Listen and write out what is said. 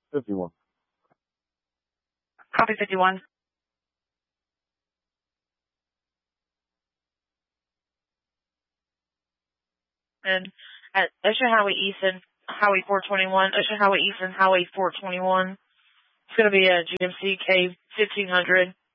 51. Copy 51. And at Ocean Highway East and Highway 421, Ocean Highway East and Highway 421, it's going to be a GMC K 1500.